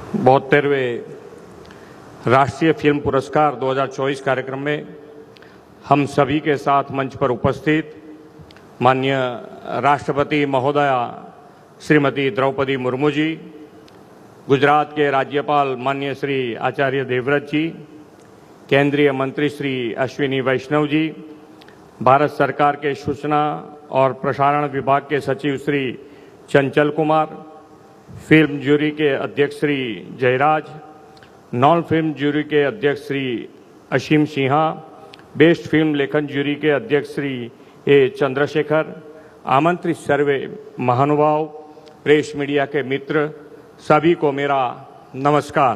72वें राष्ट्रीय फिल्म पुरस्कार 2024 कार्यक्रम में हम सभी के साथ मंच पर उपस्थित माननीय राष्ट्रपति महोदया श्रीमती द्रौपदी मुर्मू जी, गुजरात के राज्यपाल माननीय श्री आचार्य देवव्रत जी, केंद्रीय मंत्री श्री अश्विनी वैष्णव जी, भारत सरकार के सूचना और प्रसारण विभाग के सचिव श्री चंचल कुमार, फिल्म ज्यूरी के अध्यक्ष Shri Jayraj, non film jury के अध्यक्ष श्री असीम सिन्हा, बेस्ट फिल्म लेखन ज्यूरी के अध्यक्ष श्री ए चंद्रशेखर, आमंत्रित सर्वे महानुभाव, प्रेस मीडिया के मित्र, सभी को मेरा नमस्कार।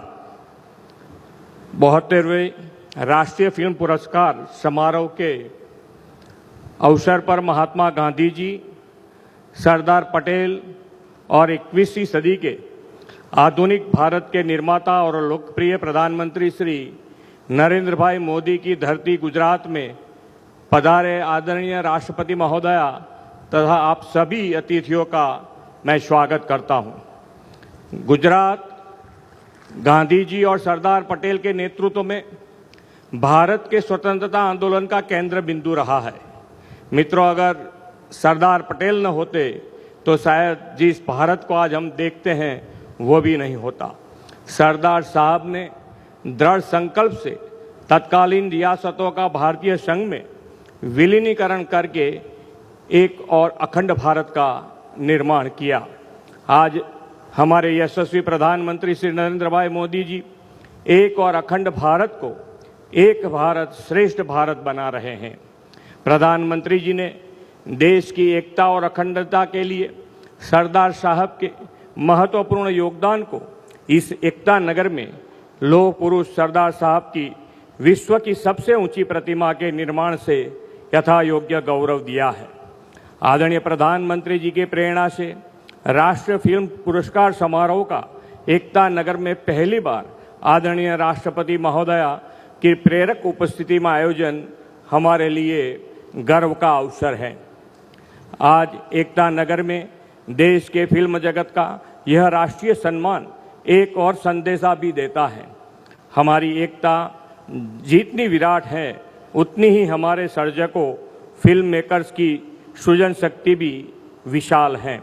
72वें राष्ट्रीय फिल्म पुरस्कार समारोह के अवसर पर महात्मा गांधी जी, सरदार पटेल और 21वीं सदी के आधुनिक भारत के निर्माता और लोकप्रिय प्रधानमंत्री श्री नरेंद्र भाई मोदी की धरती गुजरात में पधारे आदरणीय राष्ट्रपति महोदया तथा आप सभी अतिथियों का मैं स्वागत करता हूं। गुजरात गांधी जी और सरदार पटेल के नेतृत्व में भारत के स्वतंत्रता आंदोलन का केंद्र बिंदु रहा है। मित्रों, अगर सरदार पटेल न होते तो शायद जिस भारत को आज हम देखते हैं वो भी नहीं होता। सरदार साहब ने दृढ़ संकल्प से तत्कालीन रियासतों का भारतीय संघ में विलीनीकरण करके एक और अखंड भारत का निर्माण किया। आज हमारे यशस्वी प्रधानमंत्री श्री नरेंद्र भाई मोदी जी एक और अखंड भारत को एक भारत श्रेष्ठ भारत बना रहे हैं। प्रधानमंत्री जी ने देश की एकता और अखंडता के लिए सरदार साहब के महत्वपूर्ण योगदान को इस एकता नगर में लौह पुरुष सरदार साहब की विश्व की सबसे ऊंची प्रतिमा के निर्माण से यथा योग्य गौरव दिया है। आदरणीय प्रधानमंत्री जी की प्रेरणा से राष्ट्रीय फिल्म पुरस्कार समारोह का एकता नगर में पहली बार आदरणीय राष्ट्रपति महोदया की प्रेरक उपस्थिति में आयोजन हमारे लिए गर्व का अवसर है। आज एकता नगर में देश के फिल्म जगत का यह राष्ट्रीय सम्मान एक और संदेशा भी देता है। हमारी एकता जितनी विराट है उतनी ही हमारे सर्जकों फिल्म मेकर्स की सृजन शक्ति भी विशाल है।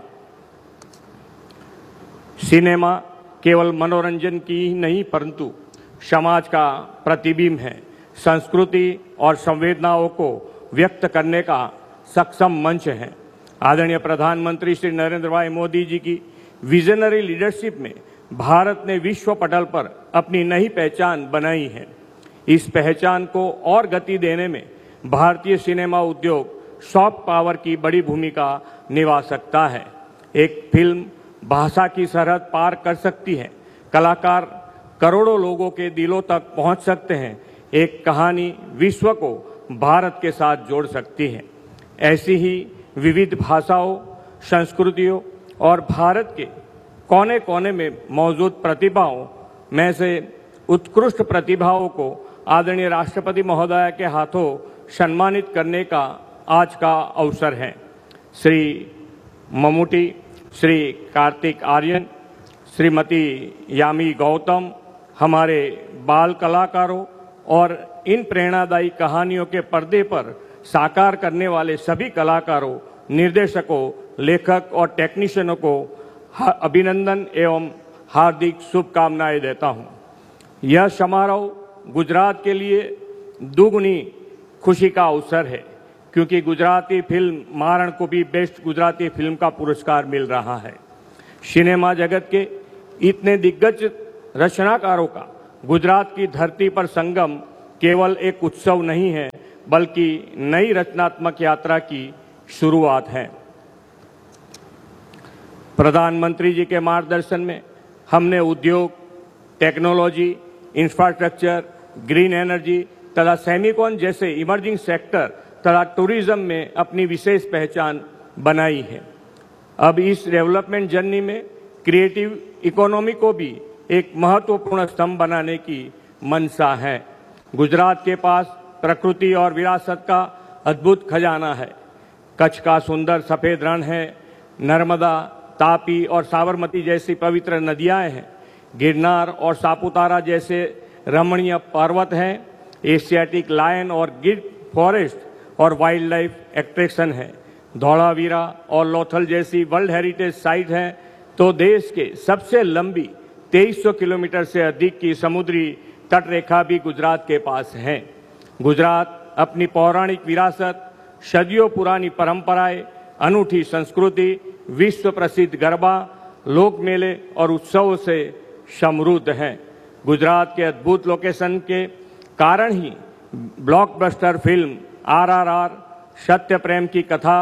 सिनेमा केवल मनोरंजन की ही नहीं परंतु समाज का प्रतिबिंब है, संस्कृति और संवेदनाओं को व्यक्त करने का सक्षम मंच है। आदरणीय प्रधानमंत्री श्री नरेंद्र भाई मोदी जी की विजनरी लीडरशिप में भारत ने विश्व पटल पर अपनी नई पहचान बनाई है। इस पहचान को और गति देने में भारतीय सिनेमा उद्योग सॉफ्ट पावर की बड़ी भूमिका निभा सकता है। एक फिल्म भाषा की सरहद पार कर सकती है, कलाकार करोड़ों लोगों के दिलों तक पहुंच सकते हैं, एक कहानी विश्व को भारत के साथ जोड़ सकती है। ऐसी ही विविध भाषाओं, संस्कृतियों और भारत के कोने कोने में मौजूद प्रतिभाओं में से उत्कृष्ट प्रतिभाओं को आदरणीय राष्ट्रपति महोदया के हाथों सम्मानित करने का आज का अवसर है। श्री ममूटी, श्री कार्तिक आर्यन, श्रीमती यामी गौतम हमारे बाल कलाकारों और इन प्रेरणादायी कहानियों के पर्दे पर साकार करने वाले सभी कलाकारों, निर्देशकों, लेखक और टेक्नीशियनों को अभिनंदन एवं हार्दिक शुभकामनाएं देता हूं। यह समारोह गुजरात के लिए दुगनी खुशी का अवसर है क्योंकि गुजराती फिल्म मारण को भी बेस्ट गुजराती फिल्म का पुरस्कार मिल रहा है। सिनेमा जगत के इतने दिग्गज रचनाकारों का गुजरात की धरती पर संगम केवल एक उत्सव नहीं है बल्कि नई रचनात्मक यात्रा की शुरुआत है। प्रधानमंत्री जी के मार्गदर्शन में हमने उद्योग, टेक्नोलॉजी, इंफ्रास्ट्रक्चर, ग्रीन एनर्जी तथा सेमीकॉन जैसे इमर्जिंग सेक्टर तथा टूरिज्म में अपनी विशेष पहचान बनाई है। अब इस डेवलपमेंट जर्नी में क्रिएटिव इकोनॉमी को भी एक महत्वपूर्ण स्तंभ बनाने की मंशा है। गुजरात के पास प्रकृति और विरासत का अद्भुत खजाना है। कच्छ का सुंदर सफेद रण है, नर्मदा, तापी और साबरमती जैसी पवित्र नदियां हैं। गिरनार और सापुतारा जैसे रमणीय पर्वत हैं, एशियाटिक लायन और गिर फॉरेस्ट और वाइल्ड लाइफ एट्रैक्शन है, धौलावीरा और लोथल जैसी वर्ल्ड हेरिटेज साइट है, तो देश के सबसे लंबी 2300 किलोमीटर से अधिक की समुद्री तटरेखा भी गुजरात के पास है। गुजरात अपनी पौराणिक विरासत, सदियों पुरानी परंपराएं, अनूठी संस्कृति, विश्व प्रसिद्ध गरबा, लोक मेले और उत्सवों से समृद्ध है। गुजरात के अद्भुत लोकेशन के कारण ही ब्लॉकबस्टर फिल्म RRR, सत्य प्रेम की कथा,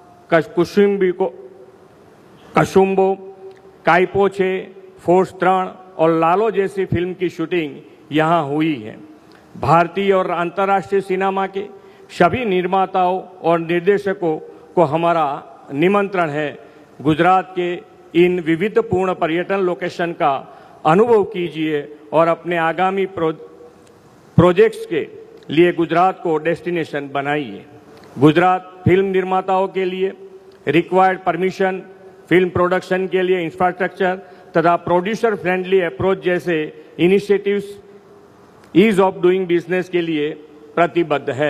कशुम्बो, काइपोछे, फोर्स 3 और लालो जैसी फिल्म की शूटिंग यहाँ हुई है। भारतीय और अंतर्राष्ट्रीय सिनेमा के सभी निर्माताओं और निर्देशकों को हमारा निमंत्रण है, गुजरात के इन विविधपूर्ण पर्यटन लोकेशन का अनुभव कीजिए और अपने आगामी प्रोजेक्ट्स के लिए गुजरात को डेस्टिनेशन बनाइए। गुजरात फिल्म निर्माताओं के लिए रिक्वायर्ड परमिशन, फिल्म प्रोडक्शन के लिए इंफ्रास्ट्रक्चर तथा प्रोड्यूसर फ्रेंडली अप्रोच जैसे initiatives ease of doing business के लिए प्रतिबद्ध है।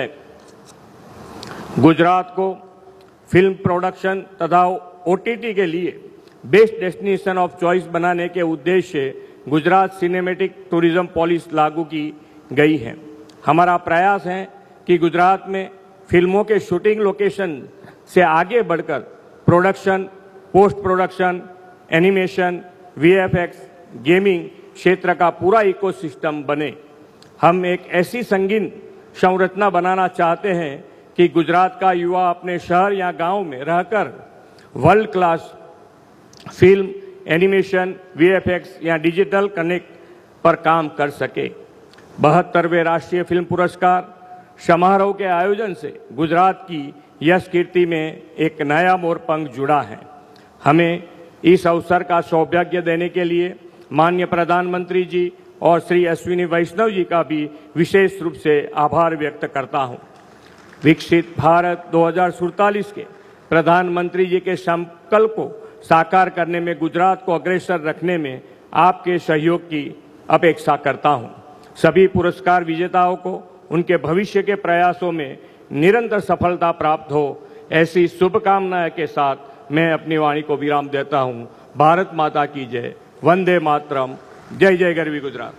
गुजरात को फिल्म प्रोडक्शन तथा OTT के लिए बेस्ट डेस्टिनेशन ऑफ चॉइस बनाने के उद्देश्य से गुजरात सिनेमैटिक टूरिज्म पॉलिसी लागू की गई है। हमारा प्रयास है कि गुजरात में फिल्मों के शूटिंग लोकेशन से आगे बढ़कर production, post production, animation, VFX, gaming क्षेत्र का पूरा इकोसिस्टम बने। हम एक ऐसी संगीन संरचना बनाना चाहते हैं कि गुजरात का युवा अपने शहर या गांव में रहकर world class film, animation, VFX या डिजिटल कनेक्ट पर काम कर सके। 72वें राष्ट्रीय फिल्म पुरस्कार समारोह के आयोजन से गुजरात की यश कीर्ति में एक नया मोड़पंख जुड़ा है। हमें इस अवसर का सौभाग्य देने के लिए माननीय प्रधानमंत्री जी और श्री अश्विनी वैष्णव जी का भी विशेष रूप से आभार व्यक्त करता हूं। विकसित भारत 2047 के प्रधानमंत्री जी के संकल्प को साकार करने में गुजरात को अग्रसर रखने में आपके सहयोग की अपेक्षा करता हूं। सभी पुरस्कार विजेताओं को उनके भविष्य के प्रयासों में निरंतर सफलता प्राप्त हो, ऐसी शुभकामनाएं के साथ मैं अपनी वाणी को विराम देता हूं। भारत माता की जय, वंदे मातरम, जय जय गरवी गुजरात।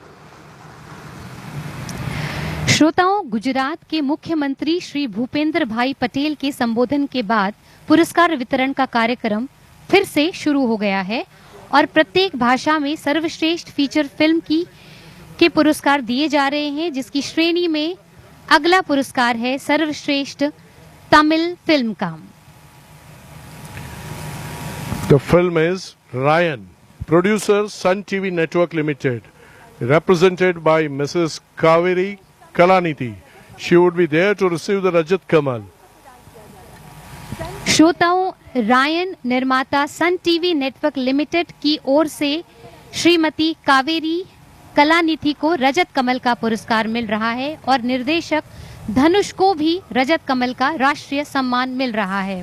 श्रोताओं, गुजरात के मुख्यमंत्री श्री भूपेंद्र भाई पटेल के संबोधन के बाद पुरस्कार वितरण का कार्यक्रम फिर से शुरू हो गया है और प्रत्येक भाषा में सर्वश्रेष्ठ फीचर फिल्म के पुरस्कार दिए जा रहे हैं, जिसकी श्रेणी में अगला पुरस्कार है सर्वश्रेष्ठ तमिल फिल्म का। The film is Ryan, producer Sun TV Network Limited, represented by Mrs. Kaveri Kalanidhi. She would be there to receive the Rajat Kamal. श्रोताओं, रायन निर्माता सन टीवी नेटवर्क लिमिटेड की ओर से श्रीमती कावेरी कलानिधि को रजत कमल का पुरस्कार मिल रहा है और निर्देशक धनुष को भी रजत कमल का राष्ट्रीय सम्मान मिल रहा है।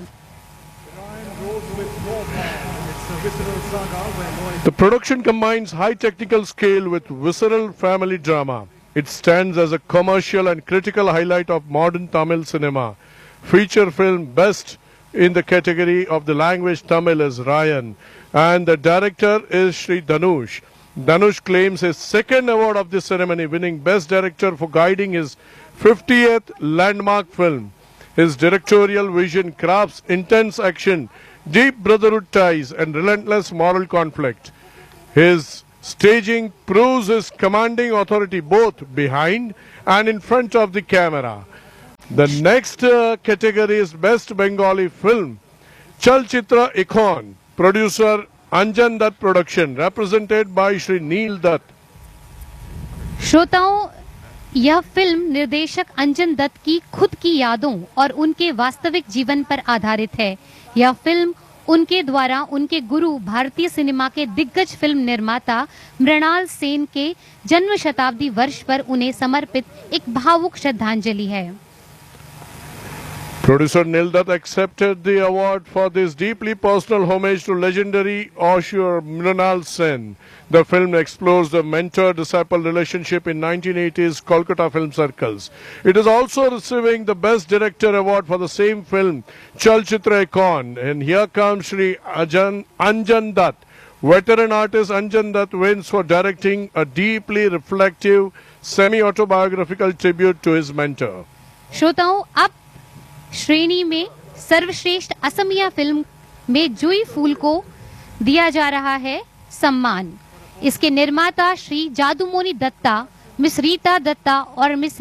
The production combines high technical scale with visceral family drama. It stands as a commercial and critical highlight of modern Tamil cinema. Feature film best in the category of the language Tamil is Ryan, and the director is Shri Dhanush. Dhanush claims his second award of this ceremony, winning Best Director for guiding his 50th landmark film. His directorial vision crafts intense action, deep brotherhood ties and relentless moral conflict. His staging proves his commanding authority both behind and in front of the camera. The next category is Best Bengali Film, Chalchitra Icon, producer Anjan Dutt Production, represented by Shri Neel Dutt. श्रोताओं, यह film निर्देशक अंजन दत्त की खुद की यादों और उनके वास्तविक जीवन पर आधारित है। यह फिल्म उनके द्वारा उनके गुरु भारतीय सिनेमा के दिग्गज फिल्म निर्माता मृणाल सेन के जन्म शताब्दी वर्ष पर उन्हें समर्पित एक भावुक श्रद्धांजलि है। Producer Nil Dutt accepted the award for this deeply personal homage to legendary Ashur Mrinal Sen. The film explores the mentor-disciple relationship in 1980s Kolkata film circles. It is also receiving the Best Director award for the same film, Chalchitra Icon. And here comes Shri Anjan Dutt. Veteran artist Anjan Dutt wins for directing a deeply reflective, semi-autobiographical tribute to his mentor. श्रोताओं, अब श्रेणी में सर्वश्रेष्ठ Asamiya film में जुई फूल को दिया जा रहा है सम्मान। इसके निर्माता श्री जादूमोनी दत्ता, मिस रीता दत्ता और मिस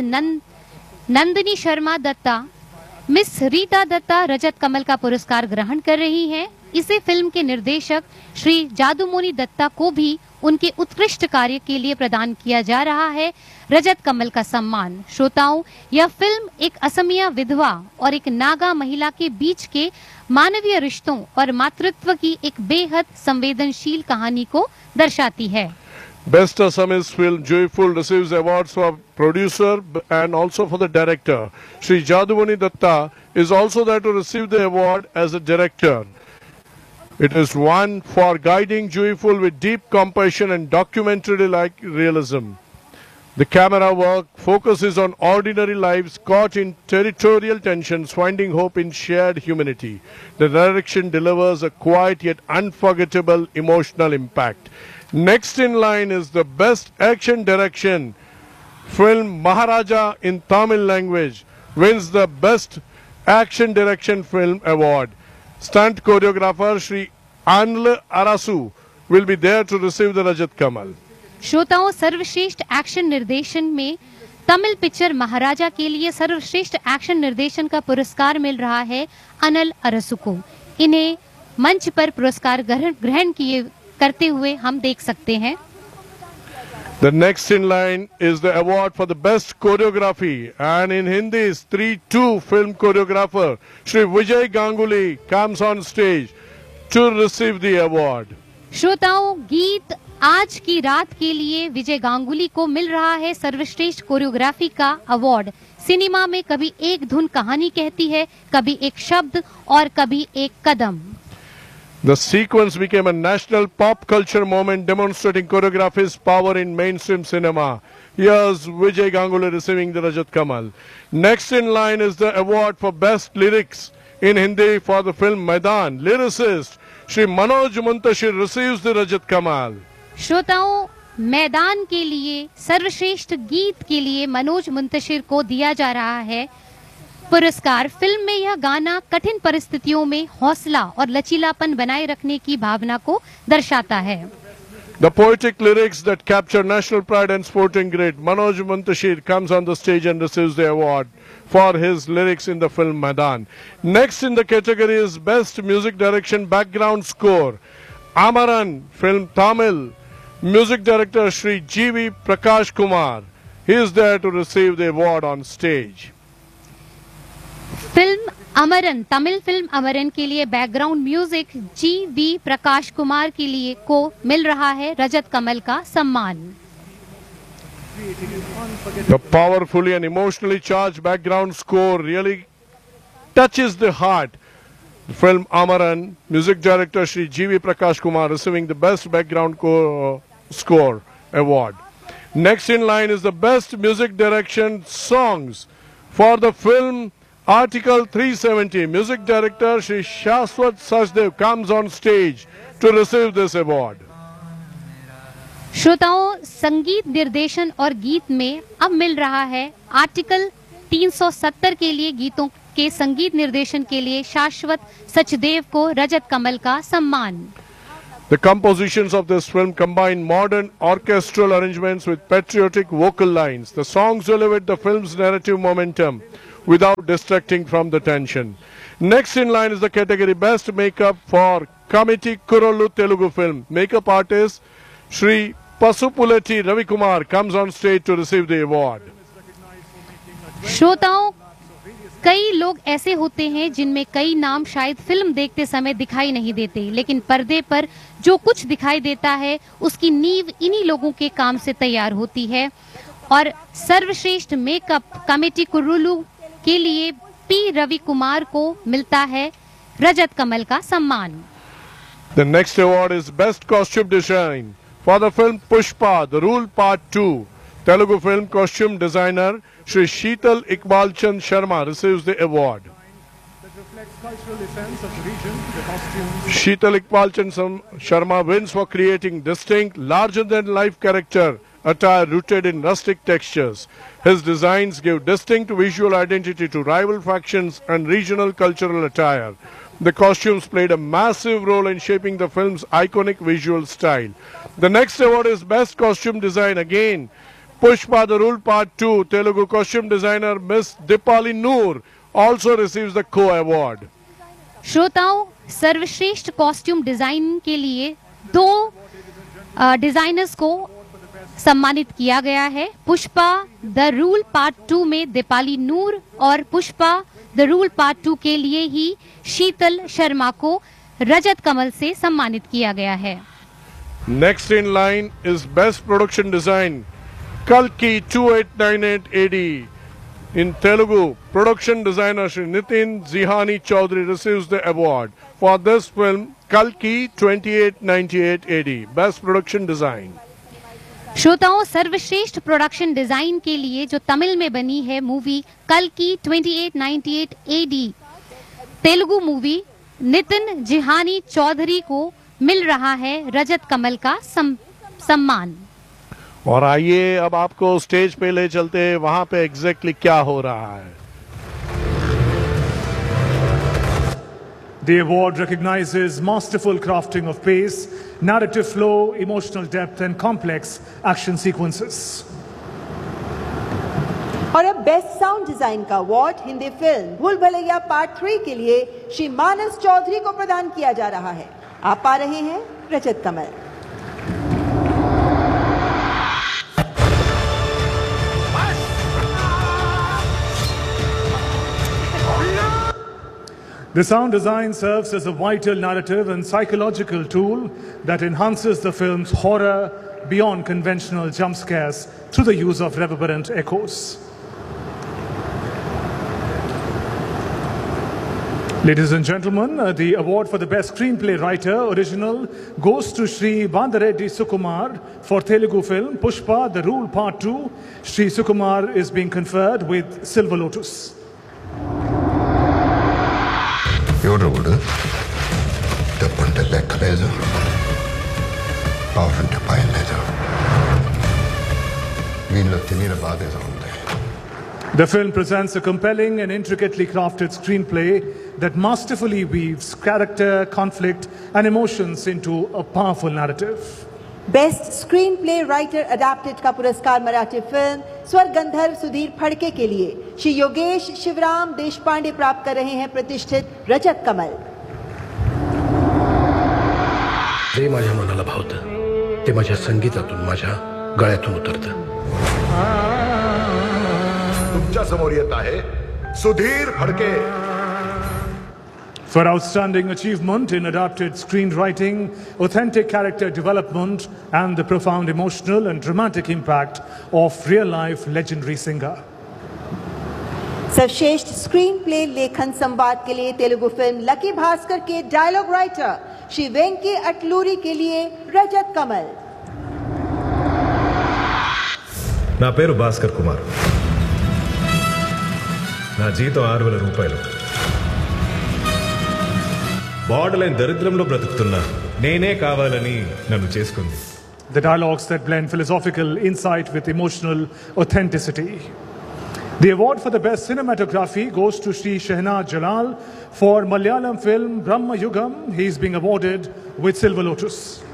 नंदिनी शर्मा दत्ता। मिस रीता दत्ता रजत कमल का पुरस्कार ग्रहण कर रही हैं। इसी फिल्म के निर्देशक श्री जादूमोनी दत्ता को भी उनके उत्कृष्ट कार्य के लिए प्रदान किया जा रहा है रजत कमल का सम्मान। श्रोताओं, यह फिल्म एक असमिया विधवा और एक नागा महिला के बीच के मानवीय रिश्तों और मातृत्व की एक बेहद संवेदनशील कहानी को दर्शाती है। Best Assamese film Joyful receives awards for producer and also for the director. Shri Jadumani Datta is also there to receive the award as a director. It is one for guiding Joyful with deep compassion and documentary-like realism. The camera work focuses on ordinary lives caught in territorial tensions, finding hope in shared humanity. The direction delivers a quiet yet unforgettable emotional impact. Next in line is the Best Action Direction film Maharaja in Tamil language wins the Best Action Direction Film Award. Stunt choreographer Shri Anil Arasu will be there to receive the Rajat Kamal. श्रोताओं, सर्वश्रेष्ठ action निर्देशन में Tamil picture महाराजा के लिए सर्वश्रेष्ठ action निर्देशन का पुरस्कार मिल रहा है अनिल अरसू को। इन्हें मंच पर पुरस्कार ग्रहण करते हुए हम देख सकते हैं। The next in line is the award for the best choreography, and in Hindi's 3-2 film choreographer Shri Vijay Ganguly comes on stage to receive the award. श्रोताओं, गीत आज की रात के लिए विजय गांगुली को मिल रहा है सर्वश्रेष्ठ कोरियोग्राफी का अवार्ड। सिनेमा में कभी एक धुन कहानी कहती है, कभी एक शब्द और कभी एक कदम। The sequence became a national pop culture moment demonstrating choreography's power in mainstream cinema. Here's Vijay Ganguly receiving the Rajat Kamal. Next in line is the award for best lyrics in Hindi for the film Maidan. Lyricist Shri Manoj Muntashir receives the Rajat Kamal. श्रोताओं, मैदान के लिए सर्वश्रेष्ठ गीत के लिए मनोज मुंतशिर को दिया जा रहा है पुरस्कार। फिल्म में यह गाना कठिन परिस्थितियों में हौसला और लचीलापन बनाए रखने की भावना को दर्शाता है। The poetic lyrics that capture national pride and sporting grit. Manoj Muntashir comes on the stage and receives the award for his lyrics in the film Maidan. Next in the category is Best Music Direction Background Score. Amaran film Tamil. Music director Shri G.V. Prakash Kumar. He is there to receive the award on stage. Film Amaran, Tamil film Amaran के लिए background music G.V.. Prakash Kumar के लिए को मिल रहा है रजत कमल का सम्मान। The powerfully and emotionally charged background score really touches the heart. The film Amaran, music director Shri G.V. Prakash Kumar receiving the best background score award. Next in line is the best music direction songs for the film Article 370. Music director Shri Shashwat Sachdev comes on stage to receive this award. श्रोताओं, संगीत निर्देशन और गीत में अब मिल रहा है article 370 के लिए गीतों के संगीत निर्देशन के लिए शाश्वत सचदेव को रजत कमल का सम्मान। The compositions of this film combine modern orchestral arrangements with patriotic vocal lines. The songs elevate the film's narrative momentum without distracting from the tension. Next in line is the category Best Makeup for Committee Kurolu Telugu Film. Makeup artist Shri Pasupuleti Ravikumar comes on stage to receive the award. श्रोताओं, कई लोग ऐसे होते हैं जिनमें कई नाम शायद फिल्म देखते समय दिखाई नहीं देते, लेकिन पर्दे पर जो कुछ दिखाई देता है उसकी नींव इन्हीं लोगों के काम से तैयार होती है। और सर्वश्रेष्ठ मेकअप कमेटी कुरुलू के लिए पी रवि कुमार को मिलता है रजत कमल का सम्मान। The next award is Best Costume Design for the film Pushpa, The Rule Part 2. Telugu film costume designer Shri Sheetal Iqbal Chand Sharma receives the award. That reflects cultural essence of the region, the costumes. Sheetal Iqbal Chand Sharma wins for creating distinct, larger-than-life character attire rooted in rustic textures. His designs give distinct visual identity to rival factions and regional cultural attire. The costumes played a massive role in shaping the film's iconic visual style. The next award is Best Costume Design. Again, Pushpa, The Rule Part 2, Telugu costume designer Miss Dipali Noor also receives the co-award. श्रोताओं, सर्वश्रेष्ठ costume design के लिए 2 designers को सम्मानित किया गया है। Pushpa the rule part 2 में दीपाली नूर और पुष्पा द रूल पार्ट 2 के लिए ही शीतल शर्मा को रजत कमल से सम्मानित किया गया है। Next in line is Best Production Design, Kalki 2898 AD. In Telugu, production designer Shri Nitin Zihani Chaudhary receives the award for this film, Kalki 2898 AD. Best Production Design. श्रोताओं, सर्वश्रेष्ठ प्रोडक्शन डिजाइन के लिए जो तमिल में बनी है मूवी कल्कि 2898 AD, Telugu movie Nitin जिहानी Chaudhary को मिल रहा है रजत कमल का सम्मान। और आइए अब आपको स्टेज पे ले चलते हैं, वहां पे एग्जैक्टली क्या हो रहा है। The award recognizes masterful crafting of pace, narrative flow, emotional depth and complex action sequences. और अब बेस्ट साउंड डिजाइन का अवार्ड हिंदी फिल्म भूल भुलैया पार्ट 3 के लिए श्री मानस चौधरी को प्रदान किया जा रहा है। आप पा रहे हैं रजत कमल। The sound design serves as a vital narrative and psychological tool that enhances the film's horror beyond conventional jump scares through the use of reverberant echoes. Ladies and gentlemen, the award for the best screenplay writer original goes to Shri Bandareddy Sukumar for Telugu film Pushpa, The Rule Part 2. Shri Sukumar is being conferred with Silver Lotus. ఎవడు డబ్బంటే లెక్కలేదు, power అంటే భయం లేదు, వీళ్ళు తెలియని బాధ ఏదో ఉంది. The film presents a compelling and intricately crafted screenplay that masterfully weaves character, conflict and emotions into a powerful narrative. Best screen play writer adapted का पुरस्कार मराठी फिल्म स्वर गंधर्व सुधीर फड़के के लिए श्री योगेश शिवराम देशपांडे प्राप्त कर रहे हैं प्रतिष्ठित रजत कमल। जे माझ्या मनाला भावतं ते माझ्या संगीतातून माझ्या गळ्यातून उतरतं। तुमच्या समोर येत आहे Sudhir Phadke. For outstanding achievement in adapted screenwriting, authentic character development and the profound emotional and dramatic impact of real-life legendary singer. सर्वश्रेष्ठ स्क्रीन प्ले लेखन संवाद के लिए तेलुगु फिल्म लकी भास्कर के डायलॉग राइटर श्री वेंकी अटलूरी के लिए रजत कमल। నా పేరు భాస్కర్ కుమార్, నా జీతం 6,000 రూపాయలు, బార్డర్ లైన్ దరిద్రంలో బ్రతుకుతున్నా నేనే కావాలని నన్ను చేసుకుంది. The dialogues that blend philosophical insight with emotional authenticity. The award for the best cinematography goes to Shri Shehnaz Jalal for Malayalam film Brahma Yugam. He is being awarded with Silver Lotus.